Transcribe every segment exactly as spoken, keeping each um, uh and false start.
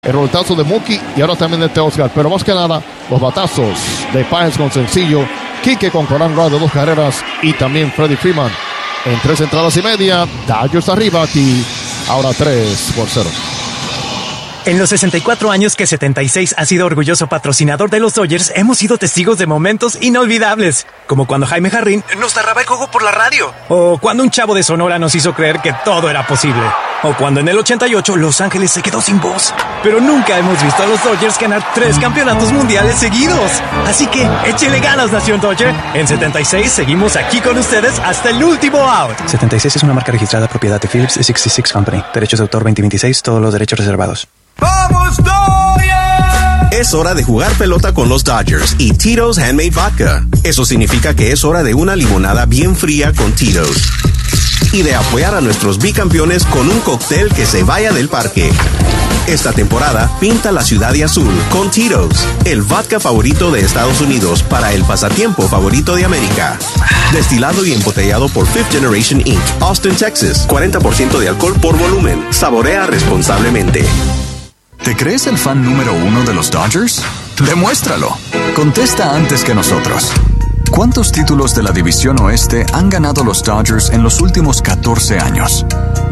el roletazo de Mookie y ahora también de Teoscar. Pero más que nada, los batazos de Páez con sencillo, Quique con Coran Rod de dos carreras y también Freddie Freeman en tres entradas y media. Dodgers arriba aquí, ahora tres por cero. En los sesenta y cuatro años que setenta y seis ha sido orgulloso patrocinador de los Dodgers, hemos sido testigos de momentos inolvidables. Como cuando Jaime Jarrín nos narraba el juego por la radio. O cuando un chavo de Sonora nos hizo creer que todo era posible. O cuando en el ochenta y ocho Los Ángeles se quedó sin voz. Pero nunca hemos visto a los Dodgers ganar tres campeonatos mundiales seguidos. Así que échele ganas, Nación Dodger. En setenta y seis seguimos aquí con ustedes hasta el último out. setenta y seis es una marca registrada propiedad de Phillips sesenta y seis Company. Derechos de autor veinte veintiséis, todos los derechos reservados. ¡Vamos, Dodgers! Es hora de jugar pelota con los Dodgers y Tito's Handmade Vodka. Eso significa que es hora de una limonada bien fría con Tito's. Y de apoyar a nuestros bicampeones con un cóctel que se vaya del parque. Esta temporada, pinta la ciudad de azul con Tito's, el vodka favorito de Estados Unidos para el pasatiempo favorito de América. Destilado y embotellado por Fifth Generation incorporated, Austin, Texas. cuarenta por ciento de alcohol por volumen. Saborea responsablemente. ¿Te crees el fan número uno de los Dodgers? Demuéstralo. Contesta antes que nosotros. ¿Cuántos títulos de la División Oeste han ganado los Dodgers en los últimos catorce años?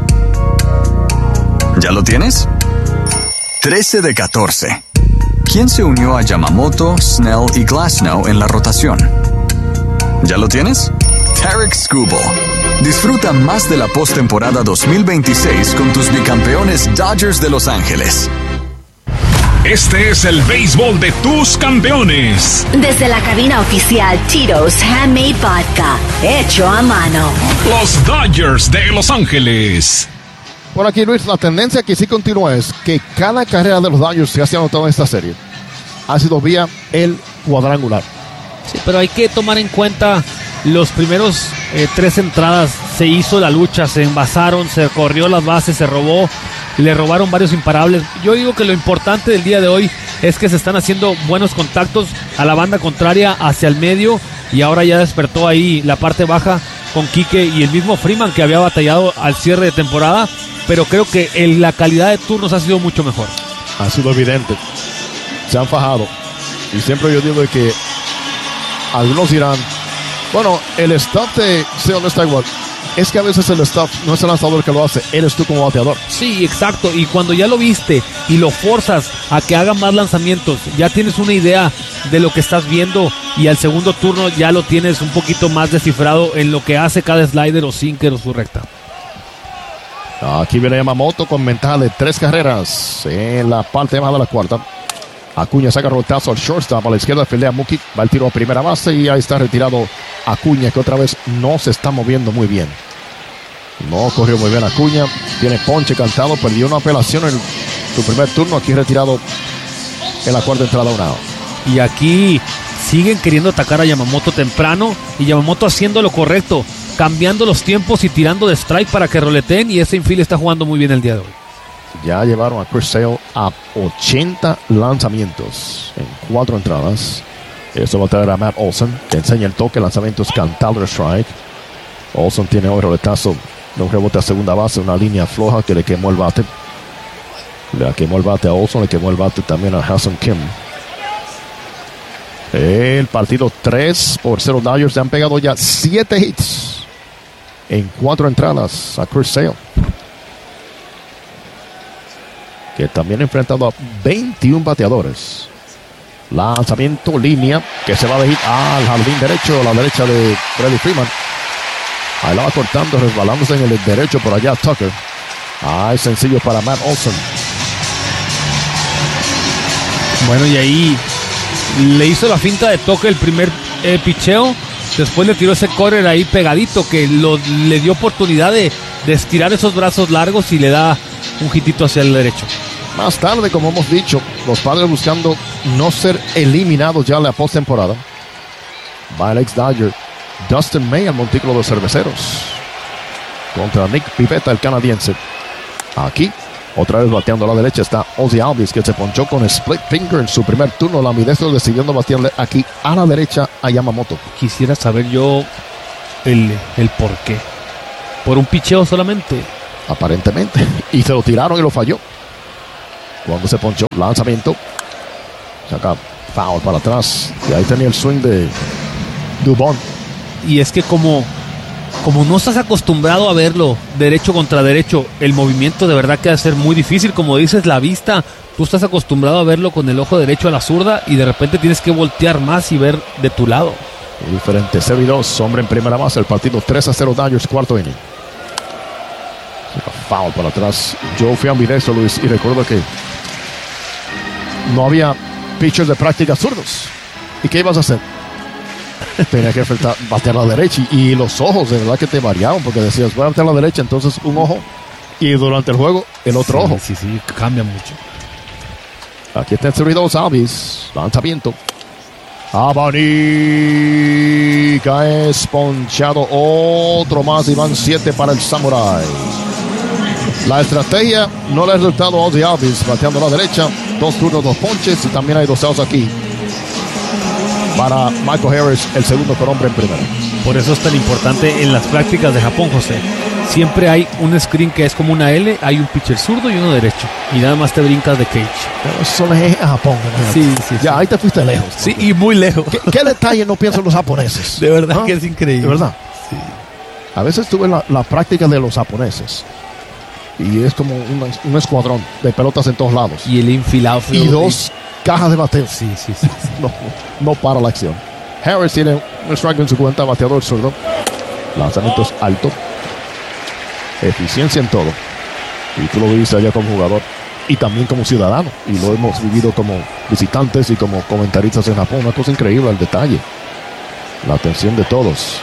¿Ya lo tienes? trece de catorce. ¿Quién se unió a Yamamoto, Snell y Glasnow en la rotación? ¿Ya lo tienes? Tarik Skubal. Disfruta más de la postemporada dos mil veintiséis con tus bicampeones Dodgers de Los Ángeles. Este es el béisbol de tus campeones. Desde la cabina oficial Tito's Handmade Vodka, hecho a mano. Los Dodgers de Los Ángeles. Por aquí, Luis, la tendencia que sí continúa es que cada carrera de los Dodgers que se ha anotado en esta serie ha sido vía el cuadrangular. Sí, pero hay que tomar en cuenta los primeros eh, tres entradas. Se hizo la lucha, se envasaron, se corrió las bases, se robó, le robaron varios imparables. Yo digo que lo importante del día de hoy es que se están haciendo buenos contactos a la banda contraria hacia el medio, y ahora ya despertó ahí la parte baja con Quique y el mismo Freeman, que había batallado al cierre de temporada, pero creo que el, la calidad de turnos ha sido mucho mejor. Ha sido evidente. Se han fajado. Y siempre yo digo de que algunos dirán, bueno, el staff de Sale no está igual. Es que a veces el staff no es el lanzador que lo hace, eres tú como bateador. Sí, exacto. Y cuando ya lo viste y lo forzas a que haga más lanzamientos, ya tienes una idea de lo que estás viendo, y al segundo turno ya lo tienes un poquito más descifrado en lo que hace cada slider o sinker o su recta. Aquí viene Yamamoto con ventaja de tres carreras en la parte baja de la cuarta. Acuña saca rotazo al shortstop, a la izquierda fildea Mookie, va el tiro a primera base y ahí está retirado Acuña, que otra vez no se está moviendo muy bien. No corrió muy bien Acuña, tiene ponche cantado, perdió una apelación en su primer turno, aquí retirado en la cuarta entrada una. Y aquí siguen queriendo atacar a Yamamoto temprano, y Yamamoto haciendo lo correcto, cambiando los tiempos y tirando de strike para que roleteen, y ese infield está jugando muy bien el día de hoy. Ya llevaron a Chris Sale a ochenta lanzamientos en cuatro entradas. Eso va a traer a Matt Olson, que enseña el toque, lanzamientos cantado de strike. Olson tiene hoy roletazo de un rebote a segunda base, una línea floja que le quemó el bate. Le quemó el bate a Olson, le quemó el bate también a Ha-Seong Kim. El partido tres por cero Dodgers. Le han pegado ya siete hits en cuatro entradas a Chris Sale, que también ha enfrentado a veintiún bateadores. Lanzamiento, línea, que se va de hit al jardín derecho, a la derecha de Freddie Freeman. Ahí la va cortando, resbalándose en el derecho por allá Tucker. Ahí sencillo para Matt Olson. Bueno, y ahí le hizo la finta de toque el primer eh, picheo. Después le tiró ese correr ahí pegadito, que lo, le dio oportunidad de, de estirar esos brazos largos y le da un hitito hacia el derecho. Más tarde, como hemos dicho, los Padres buscando no ser eliminados ya en la postemporada. Va el ex Dodger Dustin May al montículo de los cerveceros contra Nick Pivetta, el canadiense. Aquí, otra vez bateando a la derecha, está Ozzie Albies, que se ponchó con split finger en su primer turno. La ambidestro decidiendo batearle aquí a la derecha a Yamamoto. Quisiera saber yo el, el por qué. ¿Por un picheo solamente? Aparentemente. Y se lo tiraron y lo falló. Cuando se ponchó, lanzamiento. Saca foul para atrás. Y ahí tenía el swing de Dubon. Y es que como, como no estás acostumbrado a verlo derecho contra derecho, el movimiento de verdad que va a ser muy difícil. Como dices, la vista, tú estás acostumbrado a verlo con el ojo derecho a la zurda y de repente tienes que voltear más y ver de tu lado. Muy diferente. cero y dos, hombre en primera base. El partido tres a cero Dodgers, cuarto inning. Foul para atrás. Yo fui a un video, Luis, y recuerdo que no había pitchers de práctica zurdos. ¿Y qué ibas a hacer? Tenía que enfrentar, batear a la derecha. Y, y los ojos, de verdad que te variaban, porque decías, voy a batear a la derecha, entonces un ojo. Y durante el juego, el otro sí, ojo. Sí, sí, cambia mucho. Aquí está el cero y dos, Alvis. Lanzamiento. Abanica es ponchado. Otro más y van siete para el Samurai. La estrategia no le ha resultado a Ozzie Alvis, bateando a la derecha. Dos turnos, dos ponches y también hay dos outs aquí. Para Michael Harris, el segundo con hombre en primera. Por eso es tan importante en las prácticas de Japón, José. Siempre hay un screen que es como una L, hay un pitcher zurdo y uno derecho. Y nada más te brincas de cage. Pero eso no es a Japón. Sí, sí, ya, sí. ahí te fuiste lejos. Sí, y muy lejos. ¿Qué, qué detalle no piensan los japoneses? De verdad ¿Ah? que es increíble. De verdad. Sí. A veces tuve la, la práctica de los japoneses. Y es como una, un escuadrón de pelotas en todos lados. Y el infilado. Y dos cajas de bateo. Sí, sí, sí. sí. No, no para la acción. Harris tiene un strike en su cuenta, bateador zurdo. Lanzamientos alto. Eficiencia en todo. Y tú lo viviste allá como jugador y también como ciudadano. Y lo hemos vivido como visitantes y como comentaristas en Japón. Una cosa increíble, el detalle. La atención de todos.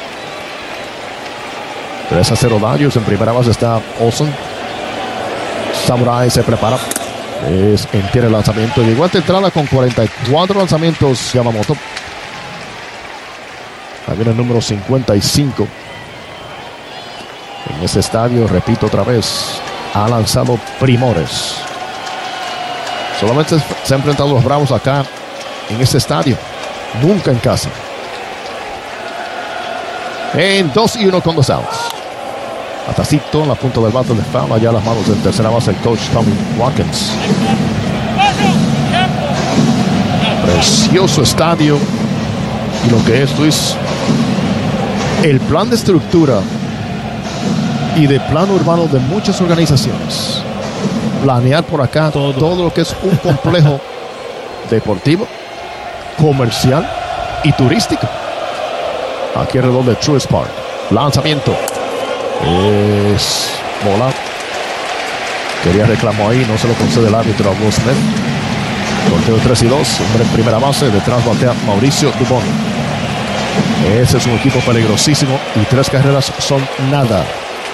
tres a cero Dodgers. En primera base está Olson. Samurai se prepara. Es, entiende el lanzamiento. Llegó a esta entrada con cuarenta y cuatro lanzamientos Yamamoto. Ahí viene el número cincuenta y cinco. En este estadio, repito otra vez, ha lanzado primores. Solamente se han enfrentado los Bravos acá en este estadio. Nunca en casa. En dos y uno con dos outs. Atacito en la punta del bate de foul. Allá las manos del tercera base el coach Tommy Watkins. Precioso estadio. Y lo que es, Luis, el plan de estructura y de plano urbano de muchas organizaciones. Planear por acá todo, todo lo que es un complejo deportivo, comercial y turístico. Aquí alrededor de Truist Park. Lanzamiento. Es bola. Quería reclamo ahí, no se lo concede el árbitro a Will Smith. Conteo tres y dos, hombre en primera base, detrás batea Mauricio Dubon. Ese es un equipo peligrosísimo y tres carreras son nada.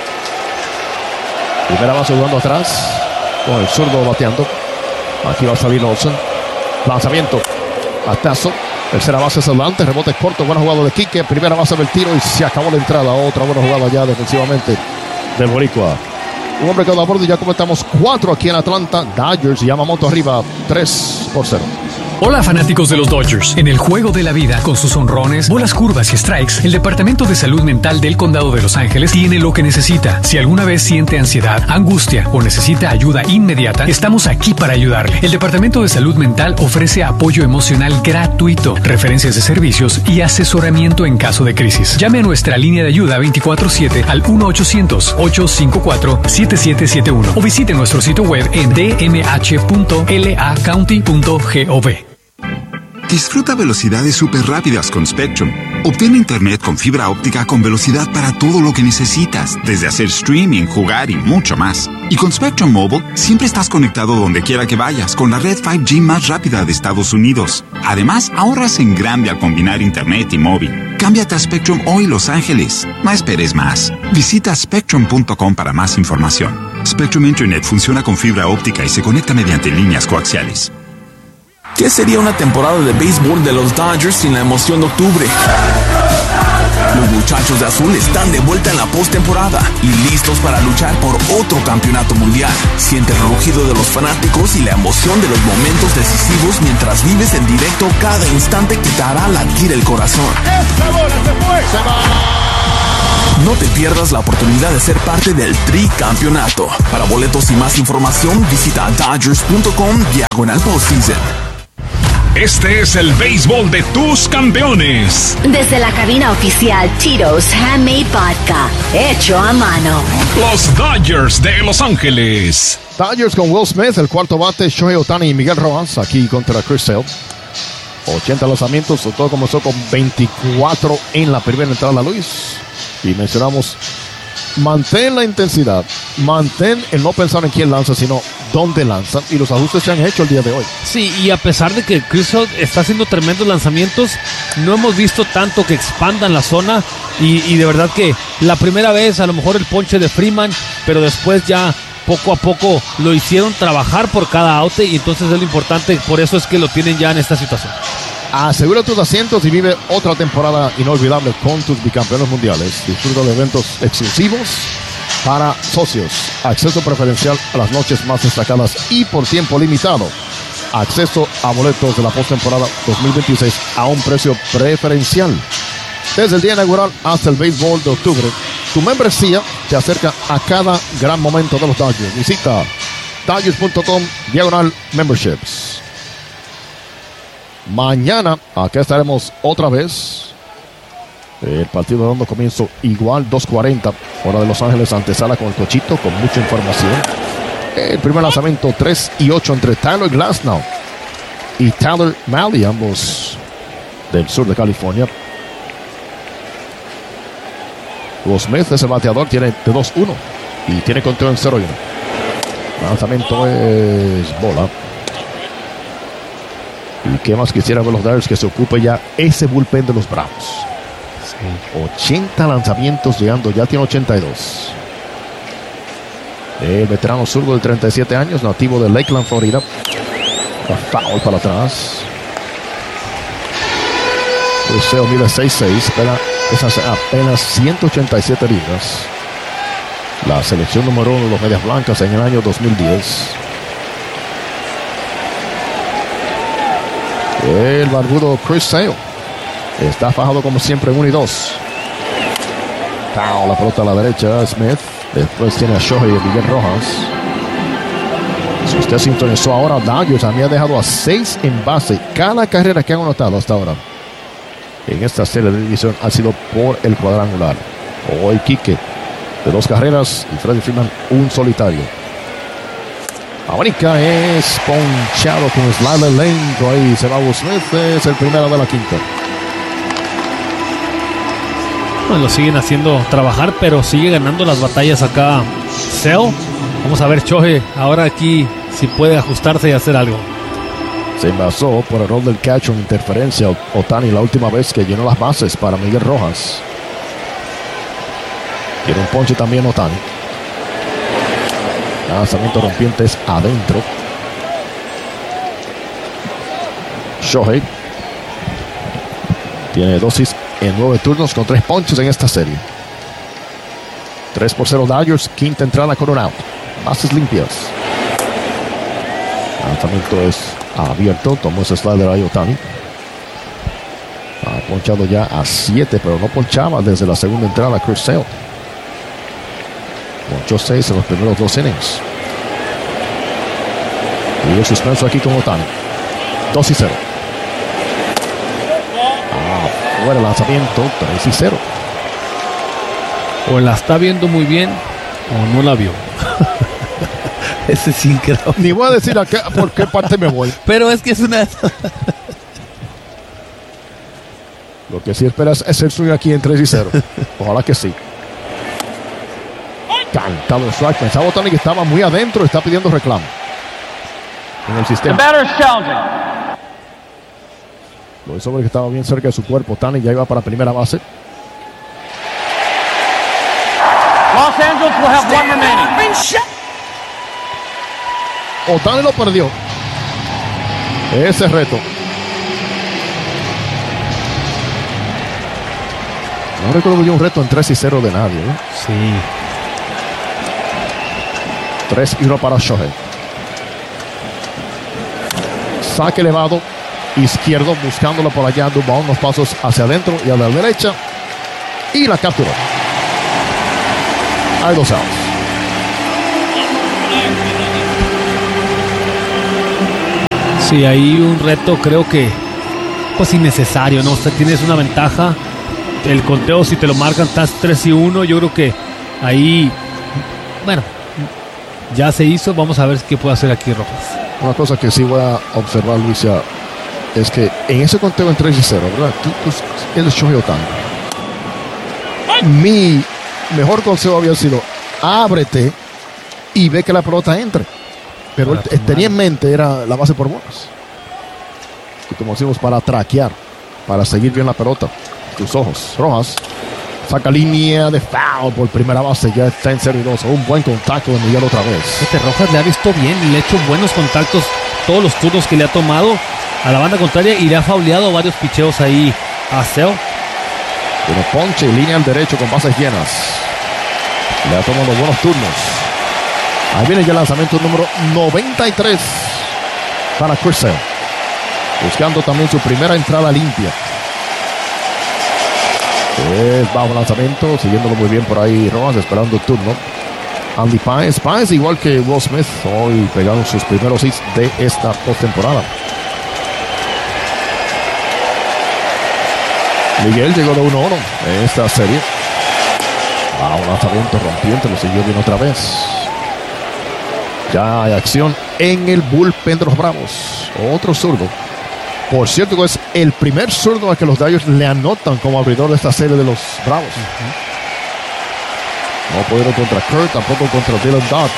Primera base jugando atrás, con el zurdo bateando. Aquí va a salir Olson. Lanzamiento, batazo. Tercera base es adelante, rebote corto, buena jugada de Quique. Primera base del tiro y se acabó la entrada. Otra buena jugada ya defensivamente del boricua. Un hombre cada borde, ya comentamos cuatro aquí en Atlanta. Dodgers, Yamamoto arriba, tres por cero. Hola fanáticos de los Dodgers. En el juego de la vida, con sus honrones, bolas curvas y strikes, el Departamento de Salud Mental del Condado de Los Ángeles tiene lo que necesita. Si alguna vez siente ansiedad, angustia o necesita ayuda inmediata, estamos aquí para ayudarle. El Departamento de Salud Mental ofrece apoyo emocional gratuito, referencias de servicios y asesoramiento en caso de crisis. Llame a nuestra línea de ayuda veinticuatro siete al uno ochocientos, ocho cinco cuatro, siete siete siete uno o visite nuestro sitio web en d m h punto l a county punto gov. Disfruta velocidades súper rápidas con Spectrum. Obtén internet con fibra óptica con velocidad para todo lo que necesitas, desde hacer streaming, jugar y mucho más. Y con Spectrum Mobile, siempre estás conectado donde quiera que vayas con la red cinco G más rápida de Estados Unidos. Además, ahorras en grande al combinar internet y móvil. Cámbiate a Spectrum hoy, Los Ángeles. No esperes más. Visita spectrum punto com para más información. Spectrum Internet funciona con fibra óptica y se conecta mediante líneas coaxiales. ¿Qué sería una temporada de béisbol de los Dodgers sin la emoción de octubre? Los muchachos de azul están de vuelta en la postemporada y listos para luchar por otro campeonato mundial. Siente el rugido de los fanáticos y la emoción de los momentos decisivos mientras vives en directo cada instante que te hará latir el corazón. ¡Esta bola se fue! ¡Se va! No te pierdas la oportunidad de ser parte del tricampeonato. Para boletos y más información, visita Dodgers punto com diagonal postseason. Este es el béisbol de tus campeones. Desde la cabina oficial Tito's Handmade Vodka, hecho a mano. Los Dodgers de Los Ángeles. Dodgers con Will Smith, el cuarto bate, Shohei Ohtani y Miguel Rojas, aquí contra Chris Sale. ochenta lanzamientos, todo comenzó con veinticuatro en la primera entrada, Luis. Y mencionamos, mantén la intensidad, mantén el no pensar en quién lanza, sino dónde lanza. Y los ajustes se han hecho el día de hoy. Sí, y a pesar de que Chris Sale está haciendo tremendos lanzamientos, no hemos visto tanto que expandan la zona. Y, y de verdad que la primera vez, a lo mejor el ponche de Freeman, pero después ya poco a poco lo hicieron trabajar por cada out, y entonces es lo importante, por eso es que lo tienen ya en esta situación. Asegura tus asientos y vive otra temporada inolvidable con tus bicampeones mundiales. Disfruta de eventos exclusivos para socios, acceso preferencial a las noches más destacadas y por tiempo limitado. Acceso a boletos de la postemporada dos mil veintiséis a un precio preferencial. Desde el día inaugural hasta el béisbol de octubre, tu membresía te acerca a cada gran momento de los Dodgers. Visita Dodgers punto com diagonal memberships. Mañana, acá estaremos otra vez. El partido dando comienzo igual, dos cuarenta, hora de Los Ángeles, antesala con el Cochito, con mucha información. El primer lanzamiento, tres y ocho entre Tyler Glasnow y Tyler Mahle, ambos del sur de California. Will Smith es el bateador, tiene de dos uno y tiene conteo en cero uno. El lanzamiento es bola. ¿Y qué más quisiera ver los Dodgers? Que se ocupe ya ese bullpen de los Bravos. Sí. ochenta lanzamientos llegando, ya tiene ochenta y dos. El veterano zurdo de treinta y siete años, nativo de Lakeland, Florida. Foul para atrás. Cruceo mide seis seis, pero esas apenas ciento ochenta y siete libras. La selección número uno de los Medias Blancas en el año dos mil diez. El barbudo Chris Sale está fajado como siempre en uno y dos. Foul, la pelota a la derecha, Smith. Después tiene a Shohei y Miguel Rojas. Si usted sintonizó ahora, Dodgers había dejado a seis en base. Cada carrera que han anotado hasta ahora en esta serie de división ha sido por el cuadrangular. Hoy Quique de dos carreras y Freddie Freeman un solitario. Abanica es ponchado con slider lento. Ahí se va Will Smith, es el primero de la quinta. Bueno, lo siguen haciendo trabajar, pero sigue ganando las batallas acá Sale. Vamos a ver Shohei ahora aquí si puede ajustarse y hacer algo. Se envasó por el rol del catcher en interferencia Ohtani la última vez que llenó las bases para Miguel Rojas. Tiene un ponche también Ohtani. Lanzamiento rompientes adentro. Shohei tiene dosis en nueve turnos con tres ponches en esta serie. tres por cero Dodgers, quinta entrada con un out. Bases limpias. Lanzamiento es abierto. Tomó ese slider ahí Ohtani. Ha ponchado ya a siete, pero no ponchaba desde la segunda entrada Chris Sale. Ponchó seis en los primeros dos innings. Y el suspenso aquí con Ohtani. dos y cero. Ah, fuera el lanzamiento. tres y cero. O la está viendo muy bien o no la vio. Ese sí que no. Ni voy a decir a qué, por qué parte me voy. Pero es que es una... Lo que sí esperas es el swing aquí en tres y cero. Ojalá que sí. Cantado el strike. Pensaba Ohtani que estaba muy adentro. Está pidiendo reclamo en el sistema. Lo hizo porque estaba bien cerca de su cuerpo. Ohtani ya iba para primera base. Los Angeles will have one remaining. Ohtani lo perdió. Ese reto. No recuerdo yo un reto en tres y cero de nadie. ¿eh? Sí. tres y uno para Shohei. Saque elevado. Izquierdo buscándolo por allá. Dubón unos pasos hacia adentro y a la derecha. Y la capturó. Hay dos outs. Sí, hay un reto, creo que pues innecesario, ¿no? O sea, tienes una ventaja. El conteo, si te lo marcan, estás tres y uno. Yo creo que ahí, bueno, ya se hizo. Vamos a ver qué puede hacer aquí Rojas. Una cosa que sí voy a observar, Luisa, es que en ese conteo en tres y cero, ¿verdad? Tú, tú eres Shohei Ohtani. Mi mejor consejo había sido: ábrete y ve que la pelota entre. Pero él tenía en mente era la base por bolas. Y como decimos, para traquear, para seguir bien la pelota. Tus ojos. Rojas saca línea de foul por primera base. Ya está en cero y dos. Un buen contacto de Miguel otra vez. Este Rojas le ha visto bien. Le ha hecho buenos contactos todos los turnos que le ha tomado a la banda contraria y le ha fauleado varios picheos ahí a Seo. Tiene ponche y línea al derecho con bases llenas. Le ha tomado buenos turnos. Ahí viene ya el lanzamiento número noventa y tres para Chris Sale. Buscando también su primera entrada limpia. Es bajo lanzamiento, siguiéndolo muy bien por ahí Rojas, esperando el turno. Andy Páez, Páez igual que Will Smith, hoy pegaron sus primeros hits de esta postemporada. Miguel llegó de uno a uno en esta serie. Bajo lanzamiento rompiente, lo siguió bien otra vez. Ya hay acción en el bullpen de los Bravos. Otro zurdo. Por cierto, que es el primer zurdo al que los Dodgers le anotan como abridor de esta serie de los Bravos. Uh-huh. No pudieron contra Kurt, tampoco contra Dylan Dodd.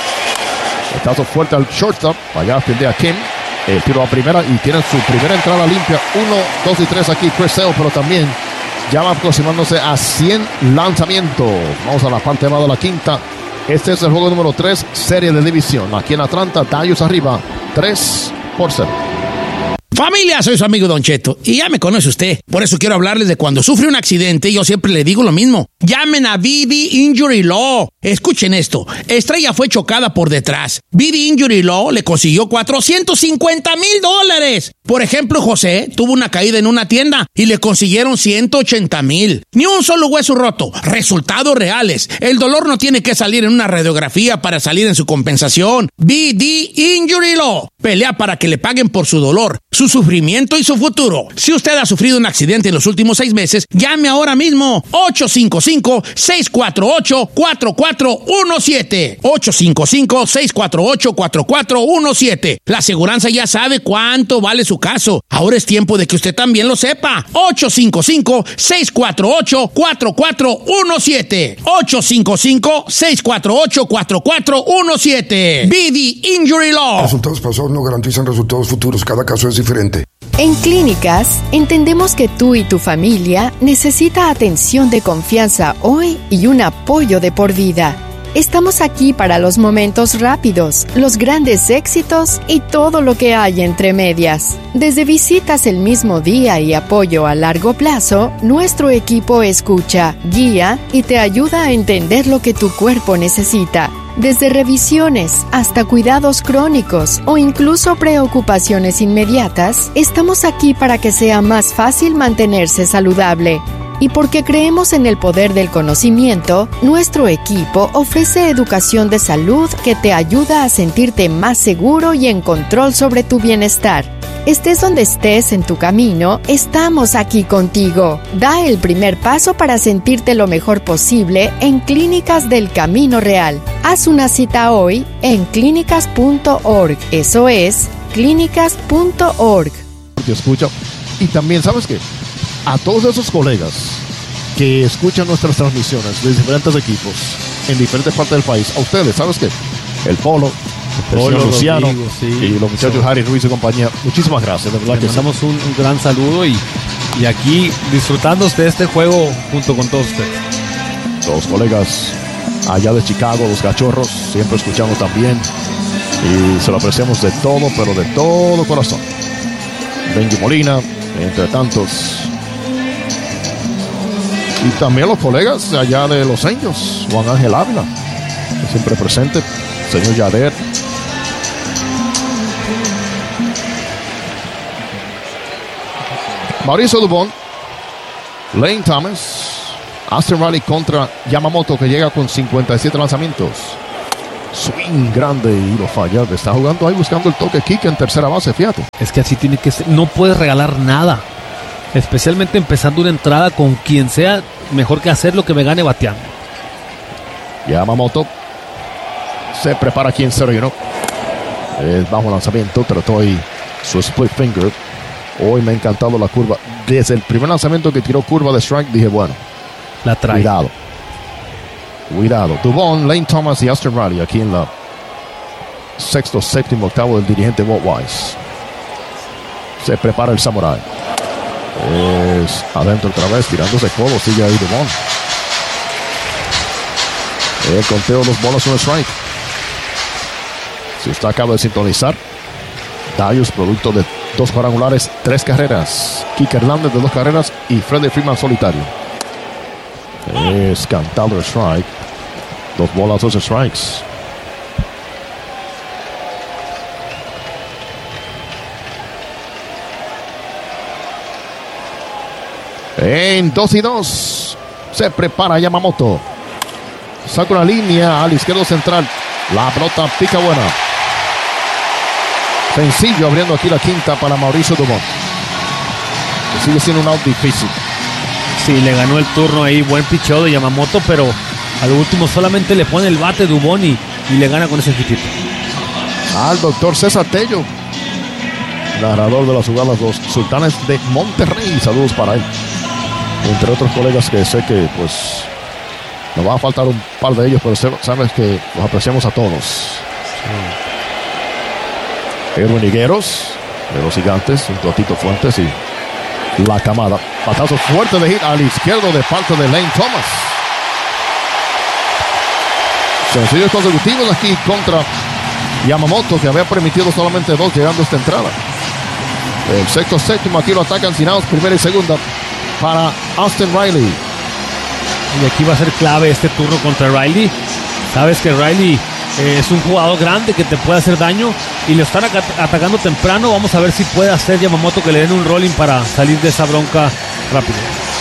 Estazo fuerte al shortstop. Allá fildea Kim. El tiro a primera y tienen su primera entrada limpia. Uno, dos y tres aquí Chris Sale, pero también ya va aproximándose a cien lanzamientos. Vamos a la parte baja de la quinta. Este es el juego número tres, serie de división. Aquí en Atlanta, Dodgers arriba, tres por cero. Familia, soy su amigo Don Cheto y ya me conoce usted. Por eso quiero hablarles de cuando sufre un accidente. Yo siempre le digo lo mismo. Llamen a V D Injury Law. Escuchen esto. Estrella fue chocada por detrás. V D Injury Law le consiguió cuatrocientos cincuenta mil dólares. Por ejemplo, José tuvo una caída en una tienda y le consiguieron ciento ochenta mil. Ni un solo hueso roto. Resultados reales. El dolor no tiene que salir en una radiografía para salir en su compensación. V D Injury Law. Pelea para que le paguen por su dolor, su sufrimiento y su futuro. Si usted ha sufrido un accidente en los últimos seis meses, llame ahora mismo. ocho cinco cinco, seis cuatro ocho, cuatro cuatro uno siete. ocho cinco cinco, seis cuatro ocho, cuatro cuatro uno siete. La aseguranza ya sabe cuánto vale su caso. Ahora es tiempo de que usted también lo sepa. ocho cinco cinco, seis cuatro ocho, cuatro cuatro uno siete. ocho cinco cinco, seis cuatro ocho, cuatro cuatro uno siete. V D Injury Law. Resultados pasados no garantizan resultados futuros. Cada caso es diferente. En Clínicas, entendemos que tú y tu familia necesita atención de confianza hoy y un apoyo de por vida. Estamos aquí para los momentos rápidos, los grandes éxitos y todo lo que hay entre medias. Desde visitas el mismo día y apoyo a largo plazo, nuestro equipo escucha, guía y te ayuda a entender lo que tu cuerpo necesita. Desde revisiones hasta cuidados crónicos o incluso preocupaciones inmediatas, estamos aquí para que sea más fácil mantenerse saludable. Y porque creemos en el poder del conocimiento, nuestro equipo ofrece educación de salud que te ayuda a sentirte más seguro y en control sobre tu bienestar. Estés donde estés en tu camino, estamos aquí contigo. Da el primer paso para sentirte lo mejor posible en Clínicas del Camino Real. Haz una cita hoy en clínicas punto org. Eso es, clínicas punto org. Te escucha. Y también, ¿sabes qué? A todos esos colegas que escuchan nuestras transmisiones de diferentes equipos en diferentes partes del país, a ustedes, ¿sabes qué? El Polo, el señor Luciano Rodrigo, sí, y los muchachos Harry Ruiz y compañía, muchísimas gracias, de verdad. Le que mandamos sí. un, un gran saludo y, y aquí disfrutando de este juego junto con todos ustedes. Los colegas allá de Chicago, los Cachorros, siempre escuchamos también y se lo apreciamos de todo, pero de todo corazón. Benji Molina, entre tantos. Y también los colegas allá de Los Angels, Juan Ángel Ávila, siempre presente, señor Yader. Mauricio Dubón, Lane Thomas, Austin Riley contra Yamamoto, que llega con cincuenta y siete lanzamientos. Swing grande y lo falla. Está jugando ahí buscando el toque kick en tercera base, fíjate. Es que así tiene que ser. No puedes regalar nada. Especialmente empezando una entrada con quien sea, mejor que hacer lo que me gane bateando. Yamamoto se prepara aquí en cero y uno. Es bajo lanzamiento, trató ahí su split finger. Hoy me ha encantado la curva. Desde el primer lanzamiento que tiró curva de strike, dije, bueno, la trae. Cuidado. Cuidado. Dubon, Lane Thomas y Austin Riley aquí en la sexto, séptimo, octavo del dirigente Walt Weiss. Se prepara el Samurai. Es adentro otra vez, tirándose codo. Sigue ahí Dubon. El conteo, dos bolas, un strike. Si usted acaba de sintonizar, Dodgers, producto de dos cuadrangulares, tres carreras. Kike Hernández de dos carreras y Freddie Freeman solitario. Es cantado el strike. Dos bolas, dos strikes. En dos y dos se prepara Yamamoto. Saca una línea al izquierdo central. La pelota pica buena. Sencillo abriendo aquí la quinta para Mauricio Dubon. Sigue siendo un out difícil. Sí, le ganó el turno ahí. Buen picheo de Yamamoto, pero al último solamente le pone el bate Dubon y, y le gana con ese hitito. Al doctor César Tello, narrador de las jugadas Los Sultanes de Monterrey. Saludos para él. Entre otros colegas que sé que pues nos va a faltar un par de ellos, pero sabes que los apreciamos a todos. Sí. Edwin Higueros de los Gigantes, junto a Tito Fuentes y la camada. Patazo fuerte de hit al izquierdo de parte de Lane Thomas. Sencillos consecutivos aquí contra Yamamoto, que había permitido solamente dos llegando a esta entrada. El sexto, séptimo, aquí lo atacan sin outs, primera y segunda para Austin Riley. Y aquí va a ser clave este turno contra Riley. Sabes que Riley eh, es un jugador grande que te puede hacer daño y lo están atacando temprano. Vamos a ver si puede hacer Yamamoto que le den un rolling para salir de esa bronca rápido.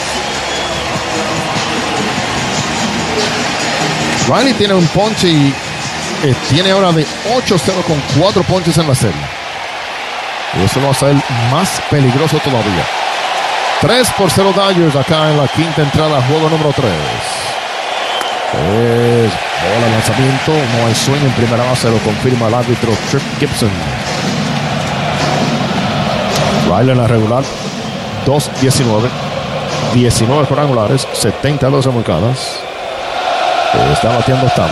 Riley tiene un ponche y eh, tiene ahora de ocho cero con cuatro ponches en la serie. Y eso lo hace él más peligroso todavía. tres por cero Dodgers acá en la quinta entrada, juego número tres. Es bola de lanzamiento, no hay swing en primera base, lo confirma el árbitro Trip Gibson. Riley en la regular, dos diecinueve, diecinueve cuadrangulares, setenta y dos remolcadas. Está bateando octavo.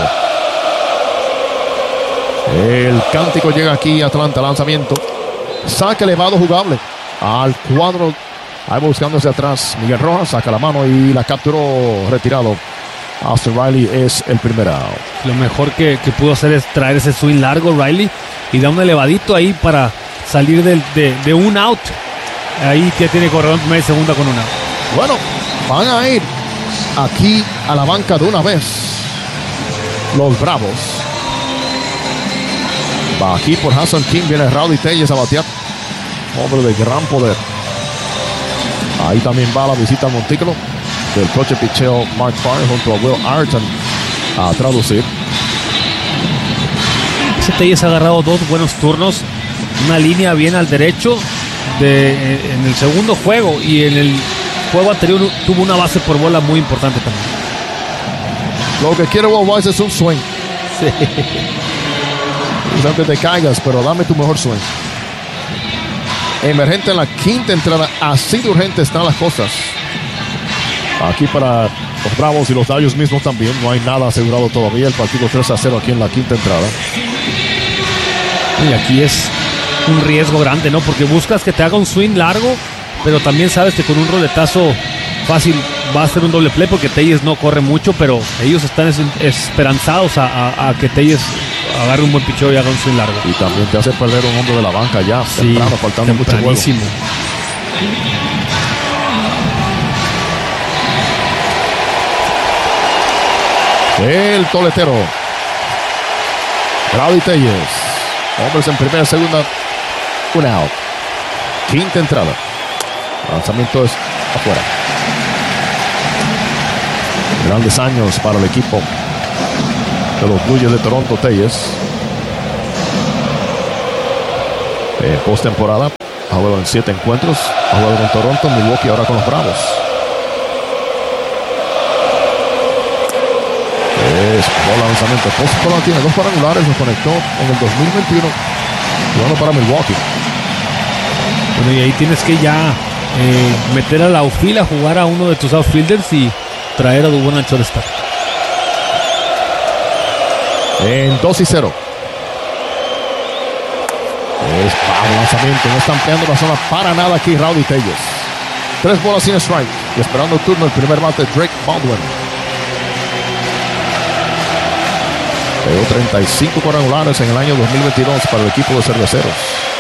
El cántico llega aquí, Atlanta, lanzamiento. Saque elevado jugable al cuadro. Ahí buscando hacia atrás Miguel Rojas, saca la mano y la capturó retirado. Austin Riley es el primer out. Lo mejor que, que pudo hacer es traer ese swing largo Riley y da un elevadito ahí para salir de, de, de un out. Ahí que tiene corredor en primera y segunda con un out. Bueno, van a ir aquí a la banca de una vez los Bravos. Va aquí por Hassan King, viene Rowdy Tellez a batear. Hombre de gran poder. Ahí también va la visita al montículo del coche picheo Mark Farr junto a Will Ayrton a traducir. Ese Tellez ha agarrado dos buenos turnos, una línea bien al derecho de, en el segundo juego, y en el juego anterior tuvo una base por bola muy importante también. Lo que quiere Walt Weiss es un swing. Sí. Quizás que te caigas, pero dame tu mejor swing. Emergente en la quinta entrada, así de urgente están las cosas. Aquí para los Bravos y los Dodgers mismos también, no hay nada asegurado todavía. El partido tres a cero aquí en la quinta entrada. Y aquí es un riesgo grande, ¿no? Porque buscas que te haga un swing largo, pero también sabes que con un roletazo fácil va a ser un doble play, porque Tellez no corre mucho, pero ellos están es, esperanzados a, a, a que Tellez agarre un buen picheo y haga un swing largo. Y también te hace perder un hombre de la banca ya, sí, temprano, faltando mucho juego. El toletero Rowdy Tellez, hombres en primera, segunda, un out. Quinta entrada, lanzamiento es afuera. Grandes años para el equipo de los Blue Jays de Toronto. Tellez. Eh, postemporada. Ha jugado en siete encuentros. Ha jugado con Toronto, Milwaukee, ahora con los Bravos. Es bola lanzamiento. Postemporada tiene dos cuadrangulares. Los conectó en el dos mil veintiuno. Jugando para Milwaukee. Bueno, y ahí tienes que ya eh, meter al outfield a jugar a uno de tus outfielders y traer a Dubón al shortstop. En dos y cero. Es para el lanzamiento. No están pegando la zona para nada aquí Rowdy Tellez. Tres bolas sin strike. Y esperando el turno el primer bate Drake Baldwin. Pegó treinta y cinco cuadrangulares en el año dos mil veintidós para el equipo de Cerveceros.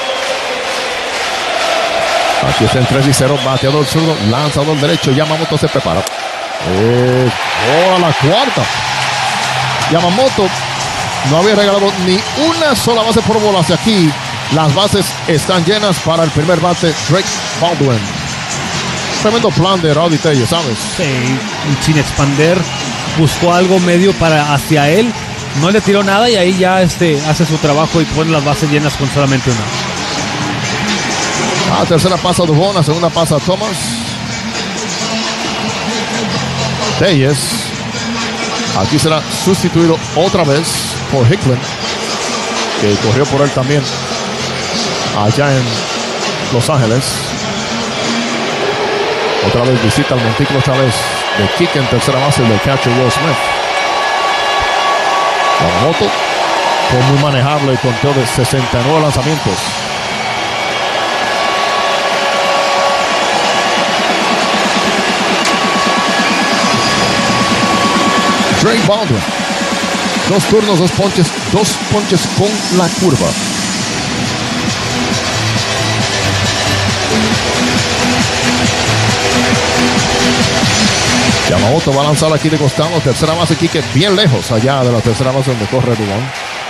Aquí está en tres y cero. Bateador zurdo. Lanzador derecho. Yamamoto se prepara. Es bola la cuarta. Yamamoto no había regalado ni una sola base por bola hacia aquí. Las bases están llenas para el primer bate, Drake Baldwin. Tremendo plan de Rowdy Tellez, ¿sabes? Sí, sin expander, buscó algo medio para hacia él. No le tiró nada y ahí ya este, hace su trabajo y pone las bases llenas con solamente una. Ah, tercera pasa a Dubón, la segunda pasa a Thomas. Tellez. Aquí será sustituido otra vez por Hicklin, que corrió por él también allá en Los Ángeles. Otra vez visita el montículo, otra vez de kick en tercera base del catcher Will Smith. Yamamoto fue muy manejable y contó de sesenta y nueve lanzamientos. Drake Baldwin. Dos turnos, dos ponches, dos ponches con la curva. Yamamoto va a lanzar aquí de costado. Tercera base, Quique, bien lejos allá de la tercera base donde corre Dubón.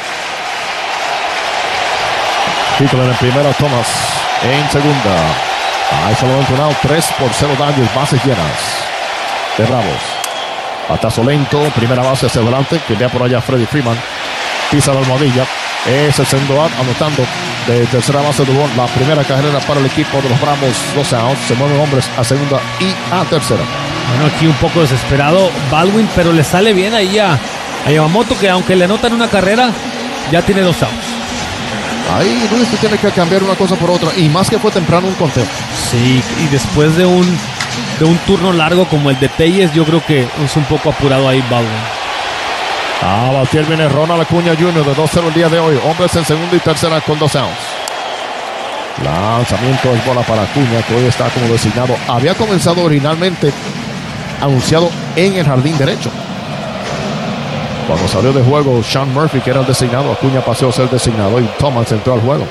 Hicklin en primera, Thomas en segunda. Ahí solamente un out, tres por cero daños, bases llenas de Bravos. Batazo lento, primera base hacia adelante, que vea por allá Freddie Freeman. Pisa la almohadilla. Es el segundo out, anotando de tercera base Dubón. La primera carrera para el equipo de los Bravos. doce outs, se mueven hombres a segunda y a tercera. Bueno, aquí un poco desesperado Baldwin, pero le sale bien ahí a, a Yamamoto, que aunque le anotan una carrera, ya tiene dos outs. Ahí Luis tiene que cambiar una cosa por otra, y más que fue temprano un conteo. Sí, y después de un de un turno largo como el de Tellez, yo creo que es un poco apurado ahí Baldwin. A batir viene Ronald Acuña junior de dos cero el día de hoy. Hombres en segunda y tercera con dos outs. Lanzamiento es bola para Acuña, que hoy está como designado. Había comenzado originalmente anunciado en el jardín derecho. Cuando salió de juego Sean Murphy, que era el designado, Acuña pasó a ser designado y Thomas entró al juego.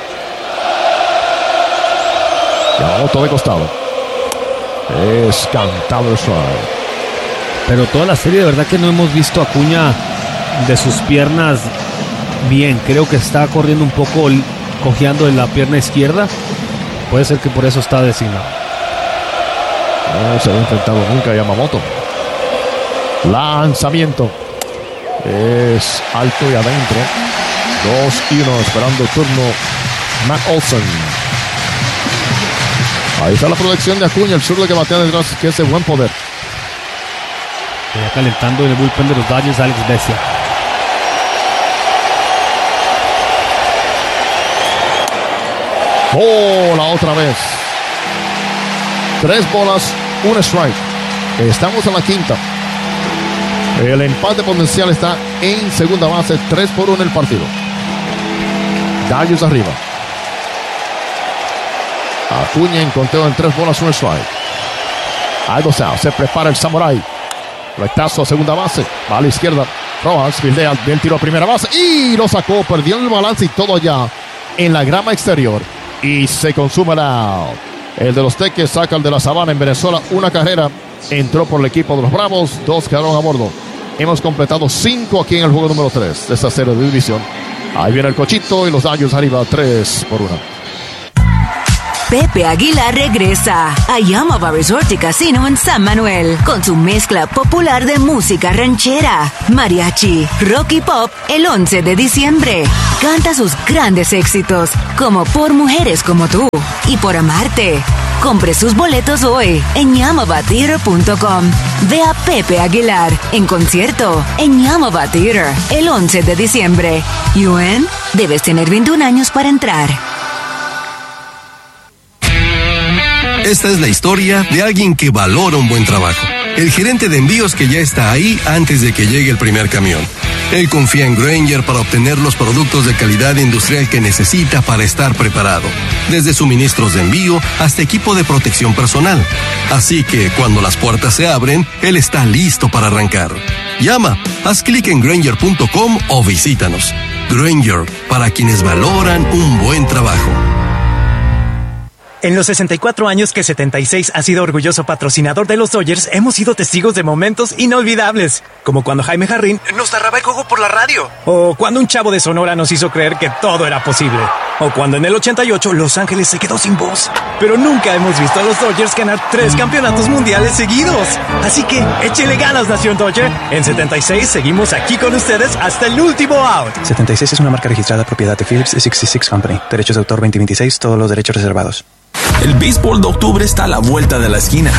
Yamamoto de costado. Es cantado el strike. Pero toda la serie de verdad que no hemos visto a Acuña de sus piernas bien. Creo que está corriendo un poco, cojeando en la pierna izquierda. Puede ser que por eso está designado. No se había enfrentado nunca a Yamamoto. Lanzamiento. Es alto y adentro. dos y uno esperando el turno Matt Olson. Ahí está la proyección de Acuña, el zurdo que batea detrás, que es de buen poder. Ya calentando en el bullpen de los Dodgers, Alex Vesia. Bola otra vez. Tres bolas, un strike. Estamos en la quinta. El empate potencial está en segunda base, tres por uno en el partido. Dodgers arriba. Acuña en conteo en tres bolas, un strike. Hay dos outs, se prepara el Samurai. Rectazo a segunda base, va a la izquierda. Rojas, fildea, bien tiro a primera base y lo sacó, perdió el balance y todo allá en la grama exterior. Y se consume el out. El de los Teques saca el de la Sabana en Venezuela. Una carrera entró por el equipo de los Bravos, dos quedaron a bordo. Hemos completado cinco aquí en el juego número tres de esta serie de división. Ahí viene el cochito y los Dodgers arriba tres por uno. Pepe Aguilar regresa a Yamava Resort y Casino en San Manuel con su mezcla popular de música ranchera, mariachi, rock y pop el once de diciembre. Canta sus grandes éxitos como Por Mujeres Como Tú y Por Amarte. Compre sus boletos hoy en yamava theater punto com. Ve a Pepe Aguilar en concierto en Yamava Theater el once de diciembre. U N, debes tener veintiún años para entrar. Esta es la historia de alguien que valora un buen trabajo. El gerente de envíos que ya está ahí antes de que llegue el primer camión. Él confía en Grainger para obtener los productos de calidad industrial que necesita para estar preparado. Desde suministros de envío hasta equipo de protección personal. Así que cuando las puertas se abren, él está listo para arrancar. Llama, haz clic en Grainger punto com o visítanos. Grainger, para quienes valoran un buen trabajo. En los sesenta y cuatro años que setenta y seis ha sido orgulloso patrocinador de los Dodgers, hemos sido testigos de momentos inolvidables. Como cuando Jaime Jarrín nos narraba el juego por la radio. O cuando un chavo de Sonora nos hizo creer que todo era posible. O cuando en el ochenta y ocho Los Ángeles se quedó sin voz. Pero nunca hemos visto a los Dodgers ganar tres campeonatos mundiales seguidos. Así que échenle ganas, Nación Dodger. En setenta y seis seguimos aquí con ustedes hasta el último out. setenta y seis es una marca registrada propiedad de Phillips sesenta y seis Company. Derechos de autor veinte veintiséis, todos los derechos reservados. El béisbol de octubre está a la vuelta de la esquina.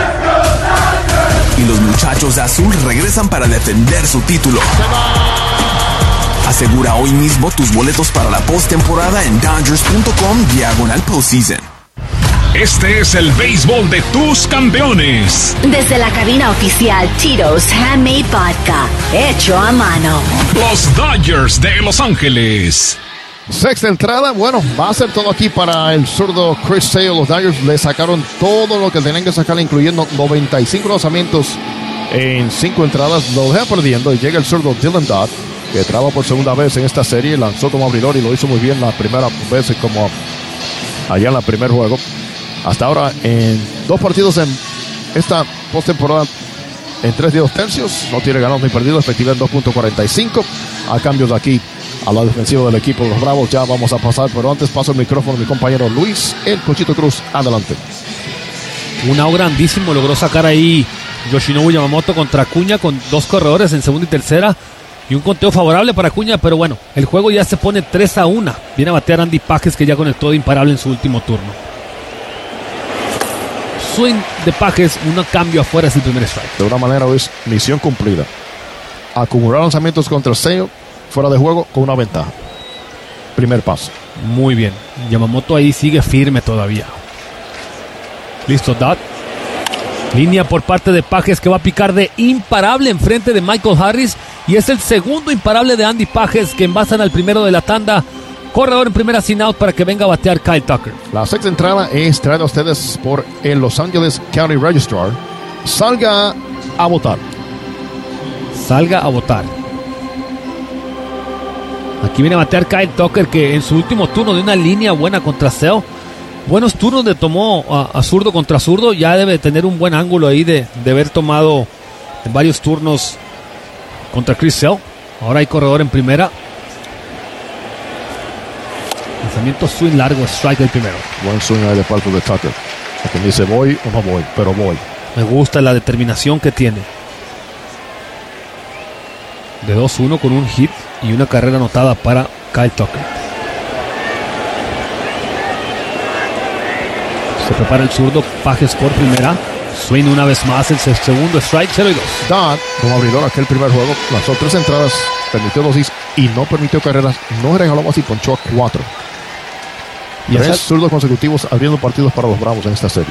Y los muchachos de azul regresan para defender su título. Asegura hoy mismo tus boletos para la postemporada en dodgers punto com diagonal postseason. Este es el béisbol de tus campeones. Desde la cabina oficial Tito's Handmade Vodka, hecho a mano. Los Dodgers de Los Ángeles. Sexta entrada, bueno, va a ser todo aquí para el zurdo Chris Sale. Los Dodgers le sacaron todo lo que tenían que sacar, incluyendo noventa y cinco lanzamientos en cinco entradas. Lo deja perdiendo y llega el zurdo Dylan Dodd, que traba por segunda vez en esta serie. Lanzó como abridor y lo hizo muy bien la primera vez, como allá en el primer juego. Hasta ahora, en dos partidos en esta postemporada, en tres y dos tercios, no tiene ganados ni perdidos, efectividad en dos punto cuarenta y cinco. A cambio de aquí a la defensiva del equipo de los Bravos, ya vamos a pasar, pero antes paso el micrófono a mi compañero Luis, el Cochito Cruz. Adelante. Un out grandísimo logró sacar ahí Yoshinobu Yamamoto contra Acuña con dos corredores en segunda y tercera y un conteo favorable para Acuña, pero bueno, el juego ya se pone tres a uno. Viene a batear Andy Pages, que ya conectó de imparable en su último turno. Swing de Pages, un cambio afuera, es el primer strike. De una manera es misión cumplida. Acumular lanzamientos contra el sello fuera de juego con una ventaja. Primer paso. Muy bien. Yamamoto ahí sigue firme todavía. Listo, Dot. Línea por parte de Pages, que va a picar de imparable enfrente de Michael Harris. Y es el segundo imparable de Andy Pages, que envasan al primero de la tanda. Corredor en primera sin out para que venga a batear Kyle Tucker. La sexta entrada es traída a ustedes por el Los Angeles County Registrar. Salga a votar. Salga a votar. Aquí viene a batear Kyle Tucker, que en su último turno de una línea buena contra Sale. Buenos turnos de tomó a, a zurdo contra zurdo. Ya debe tener un buen ángulo ahí de, de haber tomado en varios turnos contra Chris Sale. Ahora hay corredor en primera. Lanzamiento swing largo, strike el primero. Buen swing ahí de parte de Tucker. Aquí dice voy o no voy, pero voy. Me gusta la determinación que tiene. De dos uno con un hit y una carrera anotada para Kyle Tucker. Se prepara el zurdo Pages por primera. Swing una vez más, el segundo strike, cero y dos. Dodd, como abridor aquel primer juego, lanzó tres entradas, permitió dos hits y no permitió carreras. No regaló más y ponchó a cuatro. Y tres zurdos consecutivos abriendo partidos para los Bravos en esta serie.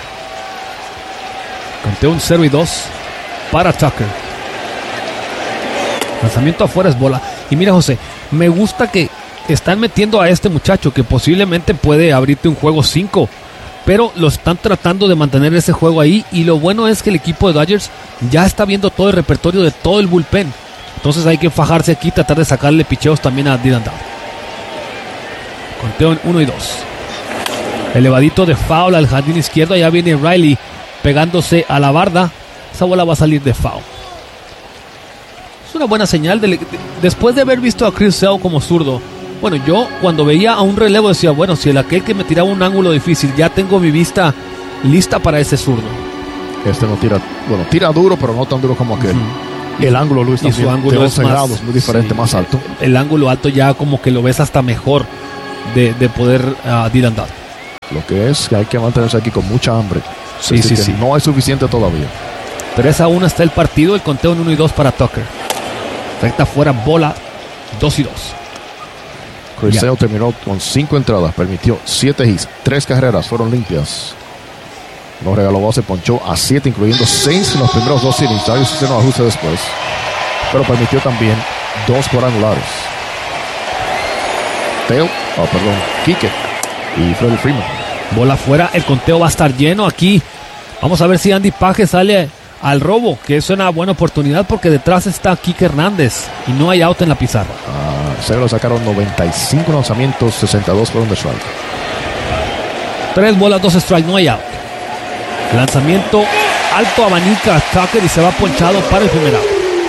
Conteo un cero y dos para Tucker. Lanzamiento afuera es bola. Y mira, José, me gusta que están metiendo a este muchacho que posiblemente puede abrirte un juego cinco, pero lo están tratando de mantener ese juego ahí. Y lo bueno es que el equipo de Dodgers ya está viendo todo el repertorio de todo el bullpen. Entonces hay que fajarse aquí y tratar de sacarle picheos también a Dylan Dodd. Conteo en uno y dos. Elevadito de foul al jardín izquierdo. Allá viene Riley pegándose a la barda. Esa bola va a salir de foul. Es una buena señal. De, de, después de haber visto a Chris Sale como zurdo, Bueno, yo cuando veía a un relevo decía, bueno, si el aquel que me tiraba un ángulo difícil, ya tengo mi vista lista para ese zurdo. Este no tira, bueno, tira duro, pero no tan duro como aquel. Uh-huh. El ángulo, Luis, también, su ángulo de once es más, grados, muy diferente, sí, más alto. El ángulo alto ya como que lo ves hasta mejor de, de poder uh, Dylan Dodd. Lo que es que hay que mantenerse aquí con mucha hambre. Sí, es sí, que sí. No hay suficiente todavía. tres a uno está el partido, el conteo en uno y dos para Tucker. Recta fuera, bola, dos y dos. Chris Sale terminó con cinco entradas, permitió siete hits, tres carreras fueron limpias. No regaló base, ponchó a siete, incluyendo seis en los primeros dos innings. Ellos hicieron ajuste después, pero permitió también dos cuadrangulares. Teo, oh, perdón, Quique y Freddie Freeman. Bola afuera, el conteo va a estar lleno aquí. Vamos a ver si Andy Pages sale al robo, que es una buena oportunidad porque detrás está Quique Hernández y no hay out en la pizarra. Ah, se lo sacaron noventa y cinco lanzamientos, sesenta y dos fueron de strike. Tres bolas, dos strike, no hay out. Lanzamiento alto, abanica Tucker y se va ponchado para el primer out.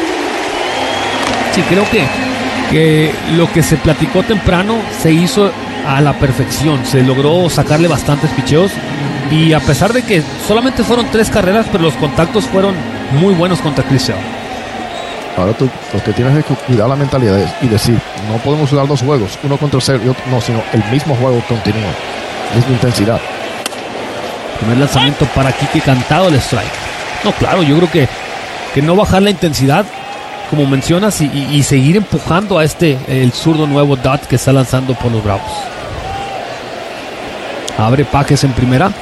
Sí, creo que, que lo que se platicó temprano se hizo a la perfección. Se logró sacarle bastantes picheos y a pesar de que solamente fueron tres carreras, pero los contactos fueron muy buenos contra Chris Sale. Ahora tú lo que tienes que cuidar la mentalidad y decir, no podemos jugar dos juegos, uno contra Sale y otro no, sino el mismo juego continúa, misma intensidad. Primer lanzamiento para Quique, cantado el strike. No, claro, yo creo que, que no bajar la intensidad, como mencionas, y, y, y seguir empujando a este, el zurdo nuevo Dodd que está lanzando por los Bravos. Abre Pages en primera.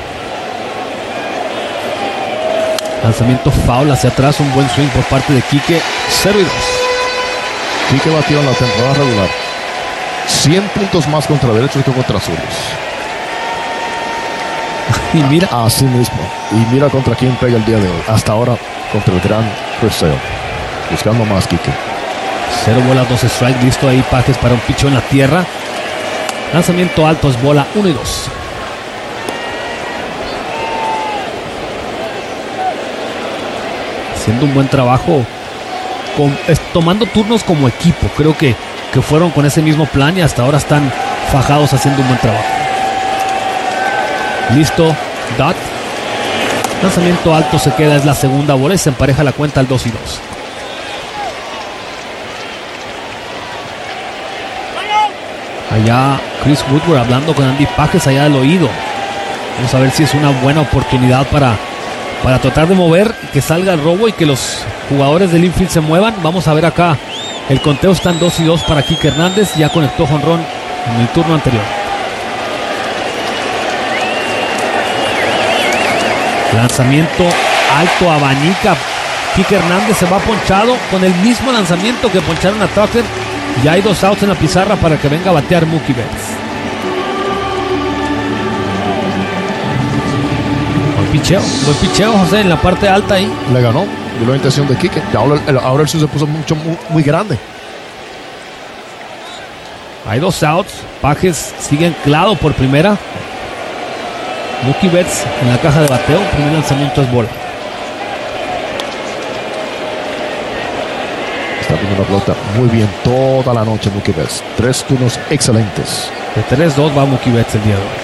Lanzamiento foul hacia atrás, un buen swing por parte de Quique. cero y dos. Quique batió en la temporada regular cien puntos más contra derechos que contra zurdos. Y mira, así mismo. Y mira contra quién pega el día de hoy. Hasta ahora contra el gran Chris Sale. Buscando más Quique. Cero bolas, dos strikes. Listo ahí Pages para un pichón en la tierra. Lanzamiento alto, es bola uno y dos. Haciendo un buen trabajo. Con, es, tomando turnos como equipo. Creo que, que fueron con ese mismo plan y hasta ahora están fajados haciendo un buen trabajo. Listo, Dodd. Lanzamiento alto, se queda, es la segunda bola y se empareja la cuenta al dos y dos. Allá Chris Woodward hablando con Andy Pages allá al oído. Vamos a ver si es una buena oportunidad para, para tratar de mover, que salga el robo y que los jugadores del infield se muevan. Vamos a ver acá. El conteo está en dos y dos para Quique Hernández. Ya conectó jonrón en el turno anterior. Lanzamiento alto, abanica. Quique Hernández se va ponchado con el mismo lanzamiento que poncharon a Tucker. Ya hay dos outs en la pizarra para que venga a batear Mookie Betts. Buen picheo, buen picheo, José, en la parte alta ahí. Le ganó, dio la intención de Quique. Ahora, ahora el se puso mucho, muy, muy grande. Hay dos outs. Pages sigue anclado por primera. Mookie Betts en la caja de bateo. Primer lanzamiento es bola. Está viendo la pelota muy bien toda la noche Mookie Betts. Tres turnos excelentes. De tres dos va Mookie Betts el día de hoy.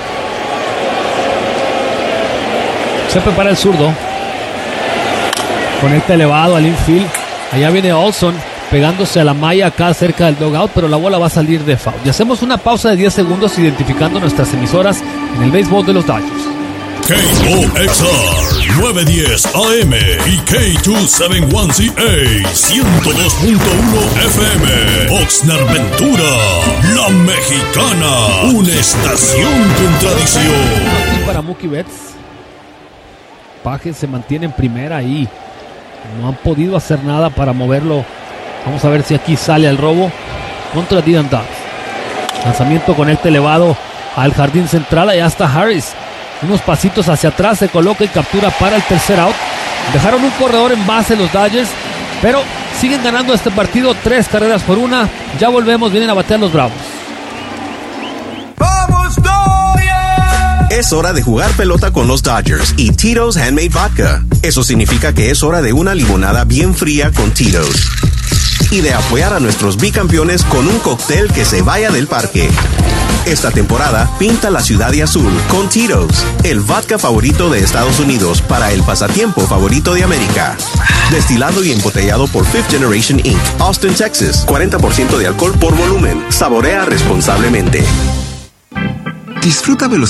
Se prepara el zurdo. Conecta elevado al infield. Allá viene Olson pegándose a la malla acá cerca del dugout, pero la bola va a salir de foul. Y hacemos una pausa de diez segundos identificando nuestras emisoras en el béisbol de los Dodgers. K O X R nueve diez A M y K dos setenta y uno C A ciento dos punto uno F M. Oxnard Ventura, la mexicana, una estación con tradición. Aquí para Mookie Betts. Pages se mantiene en primera ahí. No han podido hacer nada para moverlo. Vamos a ver si aquí sale al robo contra Dylan Dodd. Lanzamiento con este elevado al jardín central. Allá está Harris. Unos pasitos hacia atrás, se coloca y captura para el tercer out. Dejaron un corredor en base los Dodgers, pero siguen ganando este partido, tres carreras por una. Ya volvemos, vienen a batear los Bravos. ¡Vamos, Dodgers! Es hora de jugar pelota con los Dodgers y Tito's Handmade Vodka. Eso significa que es hora de una limonada bien fría con Tito's. y de apoyar a nuestros bicampeones con un cóctel que se vaya del parque. Esta temporada, pinta la ciudad de azul con Tito's, el vodka favorito de Estados Unidos para el pasatiempo favorito de América. Destilado y embotellado por Fifth Generation incorporated, Austin, Texas. cuarenta por ciento de alcohol por volumen. Saborea responsablemente. Disfruta velocidad